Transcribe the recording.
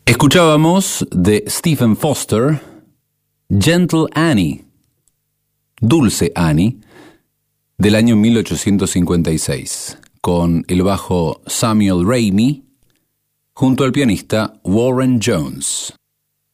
Escuchábamos de Stephen Foster, Gentle Annie, Dulce Annie, del año 1856, con el bajo Samuel Ramey, junto al pianista Warren Jones.